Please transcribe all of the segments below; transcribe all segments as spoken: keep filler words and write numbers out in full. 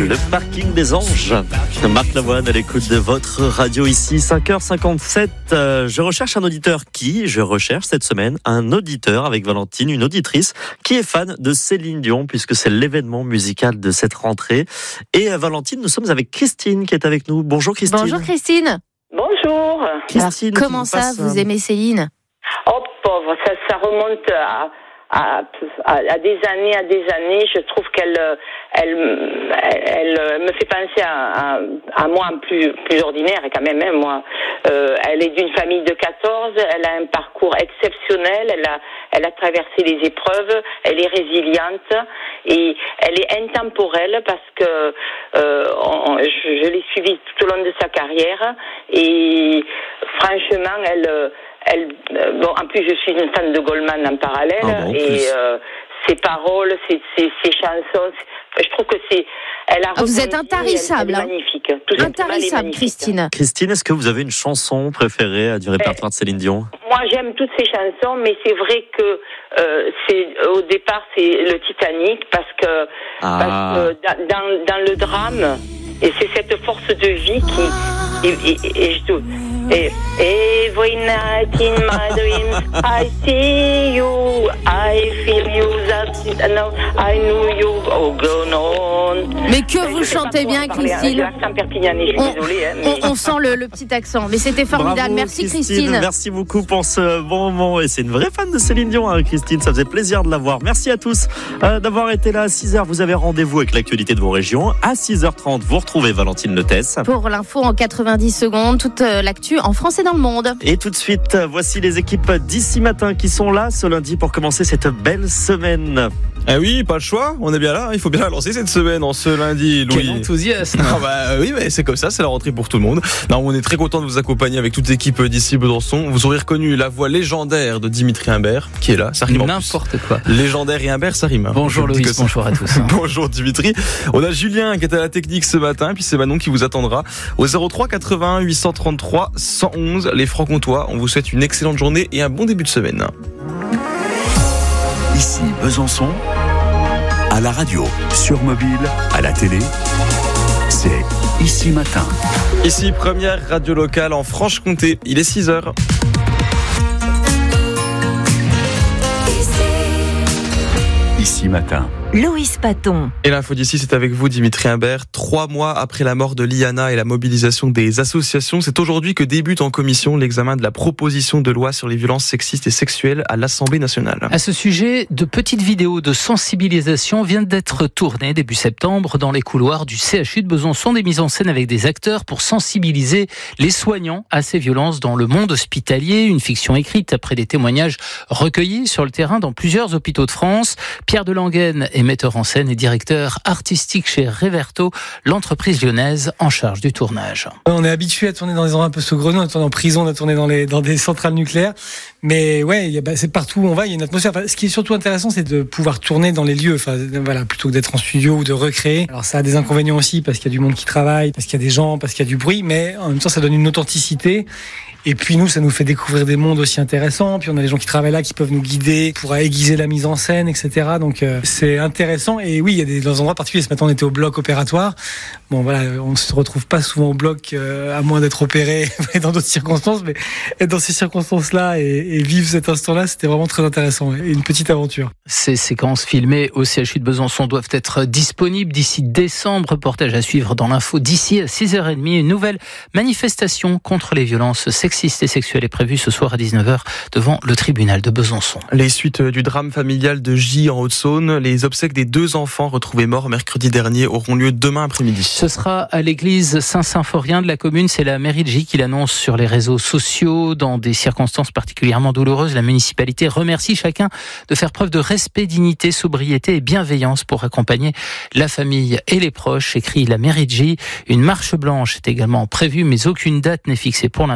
le parking des anges. Marc Lavoine à l'écoute de votre radio ici, cinq heures cinquante-sept. Euh, je recherche un auditeur qui, je recherche cette semaine un auditeur avec Valentine, une auditrice qui est fan de Céline Dion puisque c'est l'événement musical de cette rentrée. Et euh, Valentine, nous sommes avec Christine qui est avec nous. Bonjour Christine. Bonjour Christine. Bonjour. Christine, Alors, comment ça, passe, vous euh... aimez Céline? Oh pauvre, ça, ça remonte à, à, à, à des années, à des années. Je trouve qu'elle, elle, elle, elle me fait penser à, à, à moi plus, plus ordinaire quand même. Hein, moi, euh, elle est d'une famille de quatorze. Elle a un parcours exceptionnel. Elle a, elle a traversé les épreuves. Elle est résiliente et elle est intemporelle parce que euh, on, je, je l'ai suivie tout au long de sa carrière et franchement, elle Elle, bon, en plus, je suis une fan de Goldman en parallèle, ah bon, et euh, ses paroles, ses, ses, ses chansons, je trouve que c'est. Elle a ah, vous êtes intarissable. Elle, elle est magnifique. Tout intarissable, magnifique. Christine. Christine, est-ce que vous avez une chanson préférée du répertoire de Céline Dion? Moi, j'aime toutes ces chansons, mais c'est vrai que euh, c'est au départ, c'est le Titanic, parce que, ah. parce que dans, dans le drame, et c'est cette force de vie qui. Et, et, et, et je dois. Et, every night in my dreams, I see you, I feel you, that no, I know you, oh go on. Mais que vous chantez bien, Christine. L'accent perpignanais, je suis on, désolée. Hein, mais... on, on sent le, le petit accent, mais c'était formidable. Bravo, merci Christine. Christine. Merci beaucoup pour ce bon moment. Et c'est une vraie fan de Céline Dion, hein, Christine. Ça faisait plaisir de la voir. Merci à tous euh, d'avoir été là à six heures. Vous avez rendez-vous avec l'actualité de vos régions. À six heures trente, vous retrouvez Valentine Letès. Pour l'info en quatre-vingt-dix secondes, toute euh, l'actu en France et dans le monde. Et tout de suite, voici les équipes d'ici matin qui sont là ce lundi pour commencer cette belle semaine. Ah oui, pas le choix, on est bien là, il faut bien la lancer cette semaine en ce lundi, Louis. Quel enthousiasme. Ah bah oui, mais c'est comme ça, c'est la rentrée pour tout le monde. Non, on est très content de vous accompagner avec toute l'équipe d'ici Besançon. Vous aurez reconnu la voix légendaire de Dimitri Imbert qui est là, ça rime en plus. N'importe quoi. Légendaire et Imbert, ça rime. Bonjour Loïs, bonjour à tous. Bonjour Dimitri. On a Julien qui est à la technique ce matin, puis c'est Manon qui vous attendra au zéro trois quatre-vingts huit cent trente-trois cent onze. Les Francs-Comtois, on vous souhaite une excellente journée et un bon début de semaine. Ici Besançon, à la radio, sur mobile, à la télé, c'est Ici Matin. Ici, première radio locale en Franche-Comté, il est six heures. Ici Matin. Loïs Paton. Et l'info d'ici, c'est avec vous, Dimitri Imbert. Trois mois après la mort de Liana et la mobilisation des associations, c'est aujourd'hui que débute en commission l'examen de la proposition de loi sur les violences sexistes et sexuelles à l'Assemblée nationale. À ce sujet, de petites vidéos de sensibilisation viennent d'être tournées début septembre dans les couloirs du C H U de Besançon, des mises en scène avec des acteurs pour sensibiliser les soignants à ces violences dans le monde hospitalier. Une fiction écrite après des témoignages recueillis sur le terrain dans plusieurs hôpitaux de France. Pierre Delangen est metteur en scène et directeur artistique chez Reverto, l'entreprise lyonnaise en charge du tournage. On est habitué à tourner dans des endroits un peu saugrenus, on a tourné en prison, on a tourné dans, les, dans des centrales nucléaires, mais ouais, y a, bah, c'est partout où on va, il y a une atmosphère. Enfin, ce qui est surtout intéressant, c'est de pouvoir tourner dans les lieux, enfin, voilà, plutôt que d'être en studio ou de recréer. Alors ça a des inconvénients aussi, parce qu'il y a du monde qui travaille, parce qu'il y a des gens, parce qu'il y a du bruit, mais en même temps, ça donne une authenticité. Et puis nous, ça nous fait découvrir des mondes aussi intéressants. Puis on a des gens qui travaillent là, qui peuvent nous guider pour aiguiser la mise en scène, et cetera. Donc euh, c'est intéressant. Et oui, il y a des dans des endroits particuliers. Ce matin, on était au bloc opératoire. Bon, voilà, on se retrouve pas souvent au bloc, euh, à moins d'être opéré dans d'autres circonstances. Mais être dans ces circonstances-là et, et vivre cet instant-là, c'était vraiment très intéressant. Et une petite aventure. Ces séquences filmées au C H U de Besançon doivent être disponibles d'ici décembre. Reportage à suivre dans l'info d'ici à six heures trente. Une nouvelle manifestation contre les violences sexistes et sexuelles est prévue ce soir à dix-neuf heures devant le tribunal de Besançon. Les suites du drame familial de J en Haute-Saône, les obsèques des deux enfants retrouvés morts mercredi dernier auront lieu demain après-midi. Ce sera à l'église Saint-Symphorien de la commune. C'est la mairie de J qui l'annonce sur les réseaux sociaux. Dans des circonstances particulièrement douloureuses, la municipalité remercie chacun de faire preuve de respect, dignité, sobriété et bienveillance pour accompagner la famille et les proches, écrit la mairie de J. Une marche blanche est également prévue, mais aucune date n'est fixée pour l'instant. Les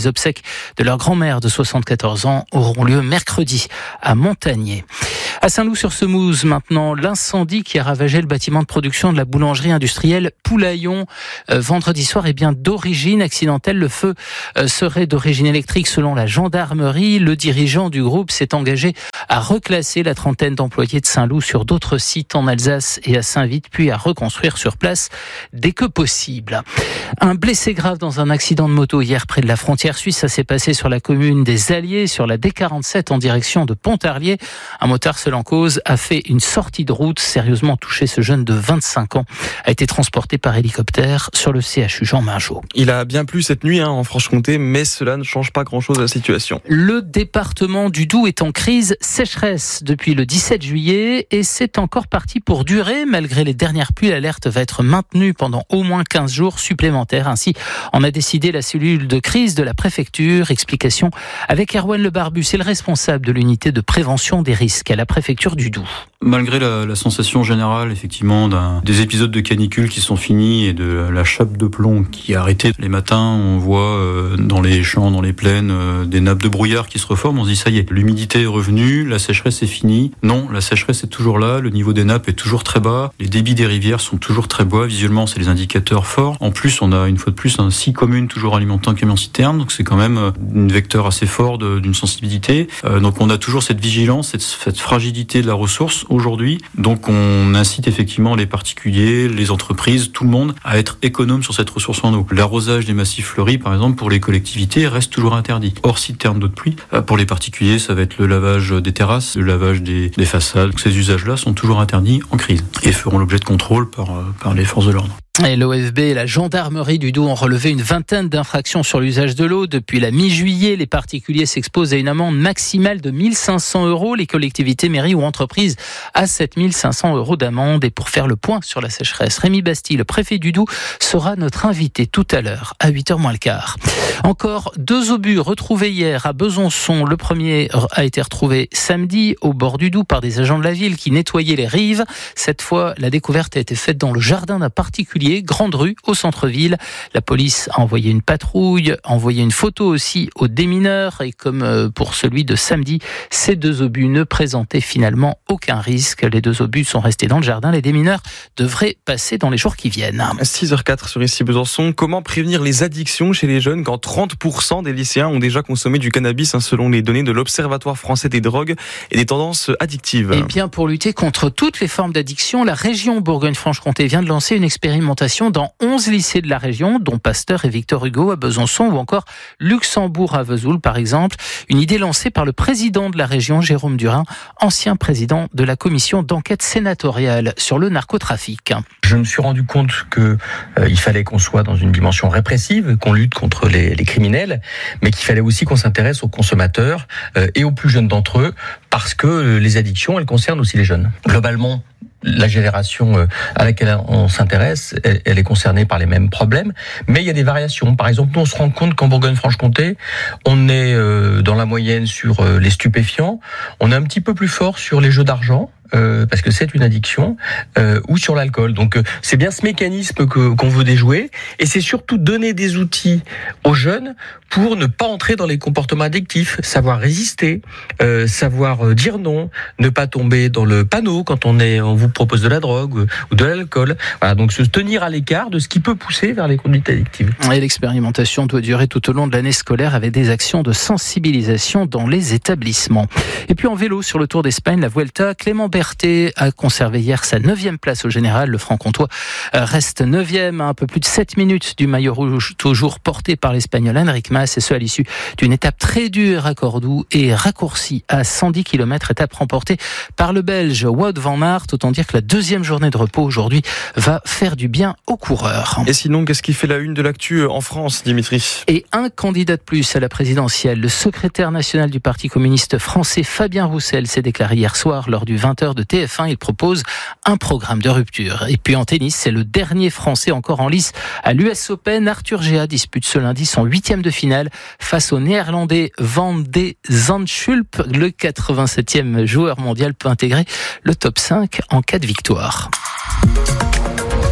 Les obsèques de leur grand-mère de soixante-quatorze ans auront lieu mercredi à Montagnier. À Saint-Loup-sur-Semouse, maintenant, l'incendie qui a ravagé le bâtiment de production de la boulangerie industrielle Poulaillon euh, vendredi soir est bien d'origine accidentelle. Le feu euh, serait d'origine électrique selon la gendarmerie. Le dirigeant du groupe s'est engagé à reclasser la trentaine d'employés de Saint-Loup sur d'autres sites en Alsace et à Saint-Vite, puis à reconstruire sur place dès que possible. Un blessé grave dans un accident de moto hier près de la frontière suisse. Ça s'est passé sur la commune des Alliés, sur la D quarante-sept en direction de Pontarlier. Un motard seul en cause a fait une sortie de route, sérieusement touché. Ce jeune de vingt-cinq ans a été transporté par hélicoptère sur le C H U Jean Mingeot. Il a bien plu cette nuit hein, en Franche-Comté, mais cela ne change pas grand-chose à la situation. Le département du Doubs est en crise sécheresse depuis le dix-sept juillet et c'est encore parti pour durer. Malgré les dernières pluies, l'alerte va être maintenue pendant au moins quinze jours supplémentaires. Ainsi, en a décidé la cellule de crise de la préfecture. Explication avec Erwan Le Barbu, c'est le responsable de l'unité de prévention des risques à la préfecture du Doubs. Malgré la, la sensation générale, effectivement, d'un, des épisodes de canicule qui sont finis et de la chape de plomb qui a arrêté. Les matins, on voit euh, dans les champs, dans les plaines, euh, des nappes de brouillard qui se reforment. On se dit, ça y est, l'humidité est revenue, la sécheresse est finie. Non, la sécheresse est toujours là, le niveau des nappes est toujours très bas, les débits des rivières sont toujours très bas. Visuellement, c'est les indicateurs forts. En plus, on a une fois de plus un six communes toujours alimentant camion-citerne, donc c'est quand même euh, un vecteur assez fort de, d'une sensibilité. Euh, donc on a toujours cette vigilance, cette, cette fragilité de la ressource aujourd'hui. Donc on incite effectivement les particuliers, les entreprises, tout le monde à être économe sur cette ressource en eau. L'arrosage des massifs fleuris, par exemple, pour les collectivités, reste toujours interdit. Hors citerne d'eau de pluie. Pour les particuliers, ça va être le lavage des terrasses, le lavage des, des façades. Donc ces usages-là sont toujours interdits en crise et feront l'objet de contrôle par, par les forces de l'ordre. Et l'O F B et la gendarmerie du Doubs ont relevé une vingtaine d'infractions sur l'usage de l'eau. Depuis la mi-juillet, les particuliers s'exposent à une amende maximale de mille cinq cents euros. Les collectivités, mairies ou entreprises à sept mille cinq cents euros d'amende. Et pour faire le point sur la sécheresse, Rémi Bastille, le préfet du Doubs, sera notre invité tout à l'heure à huit heures moins le quart. Encore deux obus retrouvés hier à Besançon. Le premier a été retrouvé samedi au bord du Doubs par des agents de la ville qui nettoyaient les rives. Cette fois, la découverte a été faite dans le jardin d'un particulier, Grande Rue, au centre-ville. La police a envoyé une patrouille, a envoyé une photo aussi aux démineurs. Et comme pour celui de samedi, ces deux obus ne présentaient finalement aucun risque. Les deux obus sont restés dans le jardin. Les démineurs devraient passer dans les jours qui viennent. six heures quatre sur ici Besançon. Comment prévenir les addictions chez les jeunes quand trente pour cent des lycéens ont déjà consommé du cannabis, hein, selon les données de l'Observatoire français des drogues et des tendances addictives? Eh bien, pour lutter contre toutes les formes d'addiction, la région Bourgogne-Franche-Comté vient de lancer une expérimentation dans onze lycées de la région, dont Pasteur et Victor Hugo à Besançon ou encore Luxembourg à Vesoul, par exemple. Une idée lancée par le président de la région, Jérôme Durin, ancien président de la commission d'enquête sénatoriale sur le narcotrafic. Je me suis rendu compte qu'il euh, fallait qu'on soit dans une dimension répressive, qu'on lutte contre les, les criminels, mais qu'il fallait aussi qu'on s'intéresse aux consommateurs euh, et aux plus jeunes d'entre eux, parce que euh, les addictions, elles concernent aussi les jeunes. Globalement, la génération à laquelle on s'intéresse, elle est concernée par les mêmes problèmes, mais il y a des variations. Par exemple, nous, on se rend compte qu'en Bourgogne-Franche-Comté, on est dans la moyenne sur les stupéfiants, on est un petit peu plus fort sur les jeux d'argent, Euh, parce que c'est une addiction, euh, ou sur l'alcool. Donc euh, c'est bien ce mécanisme que, qu'on veut déjouer, et c'est surtout donner des outils aux jeunes pour ne pas entrer dans les comportements addictifs, savoir résister, euh, savoir dire non, ne pas tomber dans le panneau quand on est, on vous propose de la drogue ou de l'alcool. Voilà, donc se tenir à l'écart de ce qui peut pousser vers les conduites addictives. Et l'expérimentation doit durer tout au long de l'année scolaire avec des actions de sensibilisation dans les établissements. Et puis en vélo sur le Tour d'Espagne, la Vuelta, Clément Berthet a conservé hier sa neuvième place au général. Le Franc-Comtois reste neuvième à un peu plus de sept minutes du maillot rouge, toujours porté par l'Espagnol Enric Mas, et ce à l'issue d'une étape très dure à Cordoue et raccourcie à cent dix kilomètres, étape remportée par le Belge Wout van Aert. Autant dire que la deuxième journée de repos aujourd'hui va faire du bien aux coureurs. Et sinon, qu'est-ce qui fait la une de l'actu en France, Dimitri? Et un candidat de plus à la présidentielle, le secrétaire national du Parti communiste français Fabien Roussel s'est déclaré hier soir lors du vingt heures de T F un. Il propose un programme de rupture. Et puis en tennis, c'est le dernier Français encore en lice à l'U S Open. Arthur Géa dispute ce lundi son huitième de finale face au Néerlandais Van de Zandschulp. Le quatre-vingt-septième joueur mondial peut intégrer le top cinq en cas de victoire. Bon, je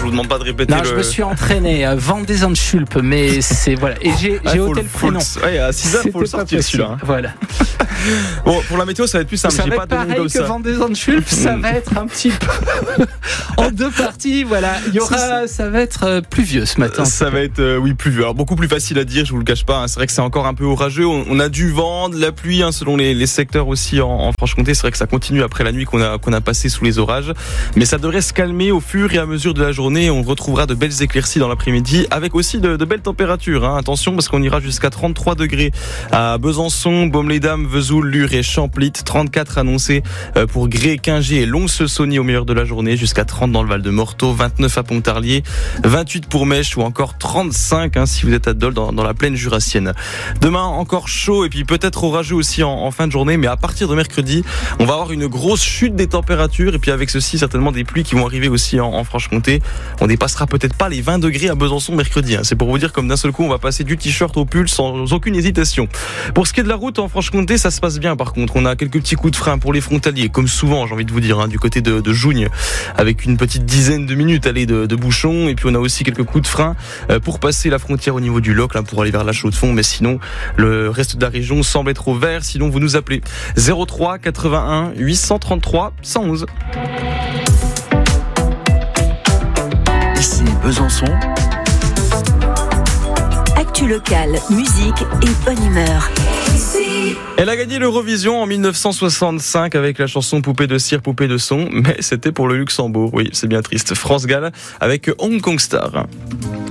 Je vous demande pas de répéter. Non, le... je me suis entraîné à Van des Anschulp, mais c'est voilà. Et j'ai, ah, j'ai ôté le prénom. Le... Ouais, à six heures, il faut le sortir celui-là. Hein. Voilà. Bon, pour la météo, ça va être plus simple. Ça j'ai va pas être de nom pareil comme que ça. Van des Anschulp, ça va être un petit peu en deux parties. Voilà, il y aura, ça, ça va être pluvieux ce matin. Ça va être euh, oui pluvieux. Alors beaucoup plus facile à dire, je vous le cache pas. Hein. C'est vrai que c'est encore un peu orageux. On, on a du vent, de la pluie, hein, selon les, les secteurs aussi en, en Franche-Comté. C'est vrai que ça continue après la nuit qu'on a qu'on a passé sous les orages, mais ça devrait se calmer au fur et à mesure de la journée. On retrouvera de belles éclaircies dans l'après-midi, avec aussi de, de belles températures. Hein. Attention, parce qu'on ira jusqu'à trente-trois degrés à Besançon, Baume-les-Dames, Vesoul, Lure et Champlit. trente-quatre annoncés pour Gré, Quingey et Lons-le-Saunier au meilleur de la journée, jusqu'à trente dans le Val-de-Morteau, vingt-neuf à Pontarlier, vingt-huit pour Mèche ou encore trente-cinq hein, si vous êtes à Dole dans, dans la plaine jurassienne. Demain encore chaud et puis peut-être orageux aussi en, en fin de journée, mais à partir de mercredi, on va avoir une grosse chute des températures et puis avec ceci certainement des pluies qui vont arriver aussi en, en Franche-Comté. On dépassera peut-être pas les vingt degrés à Besançon mercredi. Hein. C'est pour vous dire comme d'un seul coup on va passer du t-shirt au pull sans aucune hésitation. Pour ce qui est de la route en Franche-Comté, ça se passe bien par contre. On a quelques petits coups de frein pour les frontaliers, comme souvent j'ai envie de vous dire, hein, du côté de, de Jougne, avec une petite dizaine de minutes allez, de, de bouchons. Et puis on a aussi quelques coups de frein pour passer la frontière au niveau du Loc, là, pour aller vers la Chaux-de-Fonds. Mais sinon, le reste de la région semble être au vert. Sinon, vous nous appelez zéro trois quatre-vingt-un huit cent trente-trois cent onze. Ici Besançon. Actu locale, musique et bonne humeur. Elle a gagné l'Eurovision en dix-neuf cent soixante-cinq avec la chanson Poupée de cire, poupée de son, mais c'était pour le Luxembourg. Oui, c'est bien triste. France Gall avec Hong Kong Star.